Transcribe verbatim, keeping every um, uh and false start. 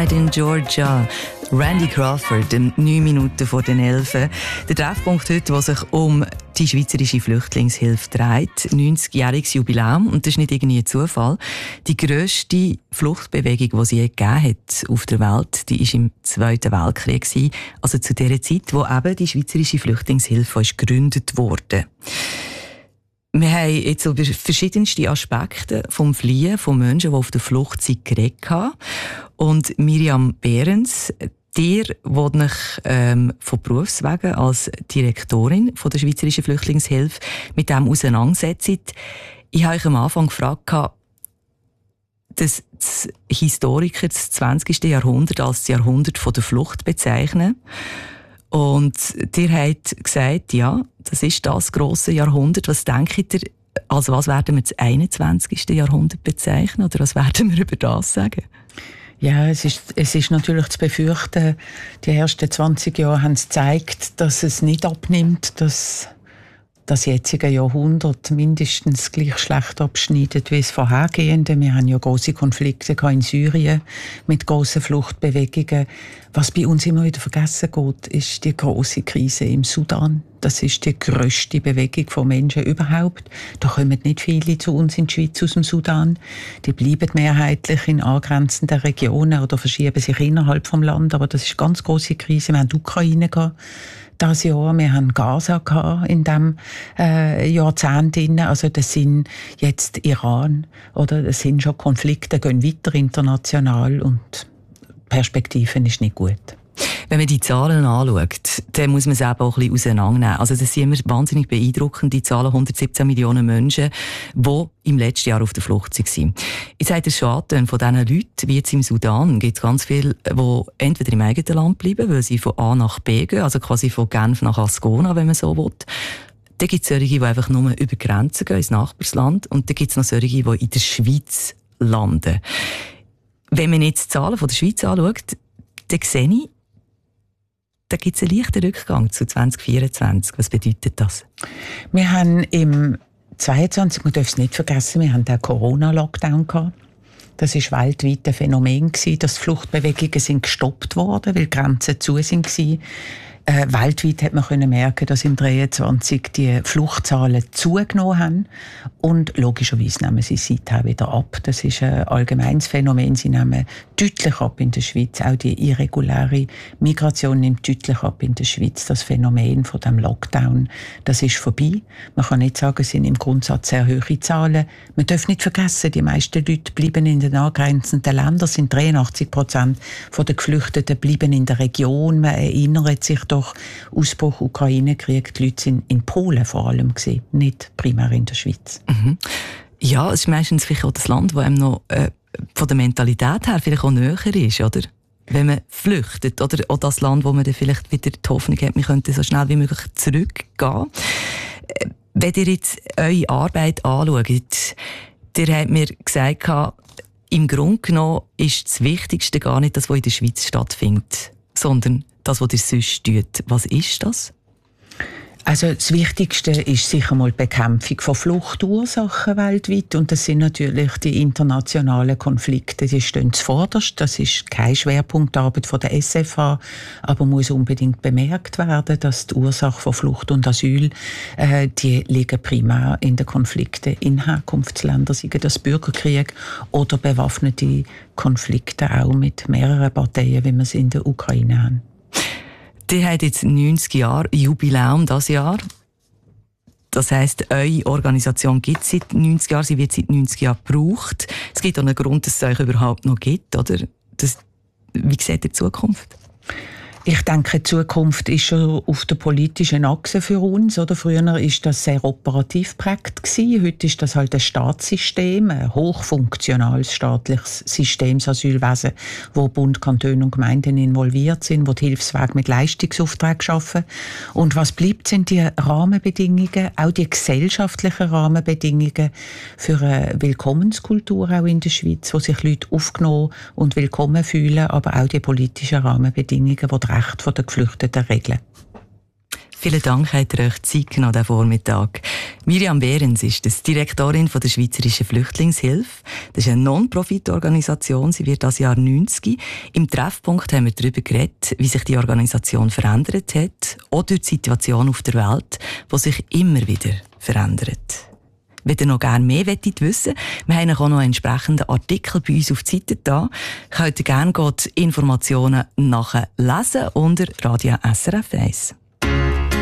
Night in Georgia. Randy Crawford, neun Minuten vor den elf. Der Treffpunkt heute, der sich um die schweizerische Flüchtlingshilfe dreht. neunzigjähriges Jubiläum. Und das ist nicht irgendwie ein Zufall. Die grösste Fluchtbewegung, die es je gegeben hat auf der Welt, die war im Zweiten Weltkrieg. Also zu der Zeit, wo eben die schweizerische Flüchtlingshilfe ist gegründet wurde. Wir haben jetzt über verschiedenste Aspekte vom Fliehen von Menschen, die auf der Flucht sind, geredet. Und Miriam Behrens, dir, die euch ähm, von Berufswegen als Direktorin von der Schweizerischen Flüchtlingshilfe mit dem auseinandersetzt. Ich habe euch am Anfang gefragt, dass die Historiker das zwanzigste Jahrhundert als das Jahrhundert von der Flucht bezeichnen. Und ihr habt gesagt, ja, das ist das grosse Jahrhundert. Was denkt ihr, also was werden wir das einundzwanzigste Jahrhundert bezeichnen? Oder was werden wir über das sagen? Ja, es ist, es ist natürlich zu befürchten, die ersten zwanzig Jahre haben es gezeigt, dass es nicht abnimmt, dass das jetzige Jahrhundert mindestens gleich schlecht abschneidet wie das vorhergehende. Wir haben ja grosse Konflikte in Syrien mit grossen Fluchtbewegungen. Was bei uns immer wieder vergessen geht, ist die grosse Krise im Sudan. Das ist die grösste Bewegung von Menschen überhaupt. Da kommen nicht viele zu uns in die Schweiz aus dem Sudan. Die bleiben mehrheitlich in angrenzenden Regionen oder verschieben sich innerhalb vom Land. Aber das ist eine ganz grosse Krise. Wir haben die Ukraine gehabt. Das Jahr. Wir haben Gaza gehabt in diesem äh, Jahrzehnt. Also das sind jetzt Iran, oder das sind schon Konflikte, gehen weiter international und die Perspektive ist nicht gut. Wenn man die Zahlen anschaut, dann muss man es eben auch ein bisschen auseinandernehmen. Also das sind immer wahnsinnig beeindruckend, die Zahlen hundertsiebzehn Millionen Menschen, die im letzten Jahr auf der Flucht waren. Jetzt habt ihr schon angetönt, von diesen Leuten, wie jetzt im Sudan, gibt es ganz viele, die entweder im eigenen Land bleiben, weil sie von A nach B gehen, also quasi von Genf nach Ascona, wenn man so will. Dann gibt es solche, die einfach nur über Grenzen gehen, ins Nachbarsland. Und dann gibt es noch solche, die in der Schweiz landen. Wenn man jetzt die Zahlen von der Schweiz anschaut, dann sehe ich, da gibt es einen leichten Rückgang zu zwanzig vierundzwanzig. Was bedeutet das? Wir haben im zweiundzwanzig, man darf es nicht vergessen, wir haben den Corona-Lockdown gehabt. Das war weltweit ein Phänomen, dass Fluchtbewegungen sind gestoppt wurden, weil die Grenzen zu sind. Äh, weltweit hat man können merken, dass im dreiundzwanzig die Fluchtzahlen zugenommen haben. Und logischerweise nehmen sie seither wieder ab. Das ist ein allgemeines Phänomen. Sie nehmen deutlich ab in der Schweiz. Auch die irreguläre Migration nimmt deutlich ab in der Schweiz. Das Phänomen von dem Lockdown, das ist vorbei. Man kann nicht sagen, es sind im Grundsatz sehr hohe Zahlen. Man darf nicht vergessen, die meisten Leute bleiben in den angrenzenden Ländern. Es sind dreiundachtzig Prozent der Geflüchteten bleiben in der Region. Man erinnert sich durch Ausbruch Ukraine-Krieg, die Leute sind in Polen vor allem gesehen, nicht primär in der Schweiz. Mhm. Ja, es ist meistens vielleicht auch das Land, das einem noch äh, von der Mentalität her vielleicht auch näher ist, oder? Wenn man flüchtet, oder auch das Land, wo man dann vielleicht wieder die Hoffnung hat, man könnte so schnell wie möglich zurückgehen. Äh, wenn ihr jetzt eure Arbeit anschaut, ihr habt mir gesagt, im Grunde genommen ist das Wichtigste gar nicht das, was in der Schweiz stattfindet, sondern das, was ihr sonst tut. Was ist das? Also das Wichtigste ist sicher mal die Bekämpfung von Fluchtursachen weltweit. Und das sind natürlich die internationalen Konflikte, die stehen zuvorderst. Das ist keine Schwerpunktarbeit von der S F H, aber muss unbedingt bemerkt werden, dass die Ursache von Flucht und Asyl, äh, die liegen primär in den Konflikten in Herkunftsländern, sei das Bürgerkrieg oder bewaffnete Konflikte auch mit mehreren Parteien, wie wir es in der Ukraine haben. Die hat jetzt neunzig Jahre Jubiläum dieses Jahr. Das heisst, eure Organisation gibt es seit neunzig Jahren, sie wird seit neunzig Jahren gebraucht. Es gibt auch einen Grund, dass es euch überhaupt noch gibt, oder? Das, wie seht ihr die Zukunft? Ich denke, die Zukunft ist schon auf der politischen Achse für uns. Oder? Früher war das sehr operativ geprägt. Heute ist das halt ein Staatssystem, ein hochfunktionales staatliches System, das Asylwesen, wo Bund, Kantone und Gemeinden involviert sind, wo die Hilfswege mit Leistungsaufträgen schaffen. Und was bleibt, sind die Rahmenbedingungen, auch die gesellschaftlichen Rahmenbedingungen für eine Willkommenskultur auch in der Schweiz, wo sich Leute aufgenommen und willkommen fühlen, aber auch die politischen Rahmenbedingungen, die die Rechte der Geflüchteten regeln. Vielen Dank, habt ihr euch Zeit genommen, diesen Vormittag. Miriam Behrens ist das Direktorin von der Schweizerischen Flüchtlingshilfe. Das ist eine Non-Profit-Organisation. Sie wird das Jahr neunzig. Im Treffpunkt haben wir darüber geredet, wie sich die Organisation verändert hat, auch durch die Situation auf der Welt, die sich immer wieder verändert. Wenn ihr noch gerne mehr wissen wollt, wir haben auch noch einen entsprechenden Artikel bei uns auf die Seite da. Könnt ihr gerne die Informationen nachlesen unter Radio S R F eins.